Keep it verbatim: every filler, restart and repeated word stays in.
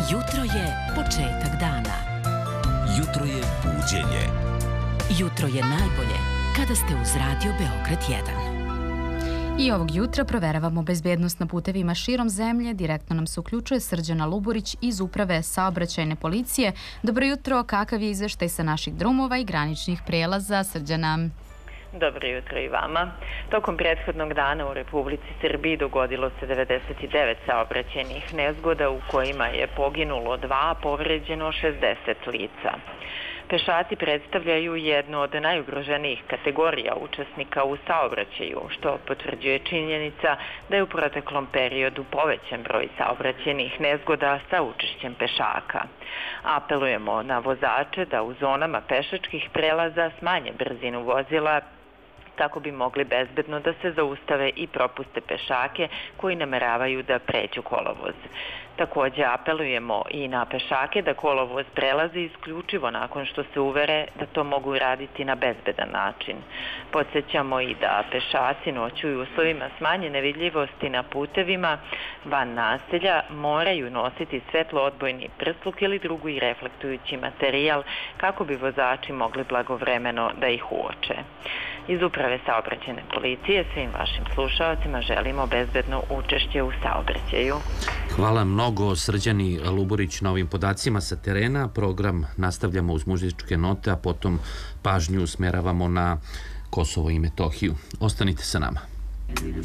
Jutro je početak dana. Jutro je buđenje. Jutro je najbolje kada ste uz Radio Beograd jedan. I ovog jutra proveravamo bezbednost na putevima širom zemlje. Direktno nam se uključuje Srđana Luburić iz Uprave saobraćajne policije. Dobro jutro, kakav je izveštaj sa naših drumova i graničnih prelaza, Srđana? Dobro jutro i vama. Tokom prethodnog dana u Republici Srbiji dogodilo se devedeset devet saobraćajnih nezgoda u kojima je poginulo dva, a povređeno šezdeset lica. Pešaci predstavljaju jednu od najugroženijih kategorija učesnika u saobraćaju, što potvrđuje činjenica da je u proteklom periodu povećan broj saobraćajnih nezgoda sa učešćem pešaka. Apelujemo na vozače da u zonama pešačkih prelaza smanje brzinu vozila kako bi mogli bezbedno da se zaustave i propuste pešake koji nameravaju da pređu kolovoz. Također apelujemo i na pešake da kolovoz prelazi isključivo nakon što se uvere da to mogu raditi na bezbedan način. Podsjećamo i da pešaci noću i uslovima smanjene vidljivosti na putevima van naselja moraju nositi svetloodbojni prsluk ili drugi reflektujući materijal kako bi vozači mogli blagovremeno da ih uoče. Iz Uprave saobraćajne policije svim vašim slušalcima želimo bezbedno učešće u saobraćaju. Hvala mnogo Srđani Luburić na ovim podacima sa terena. Program nastavljamo uz muzičke note, a potom pažnju usmeravamo na Kosovo i Metohiju. Ostanite sa nama.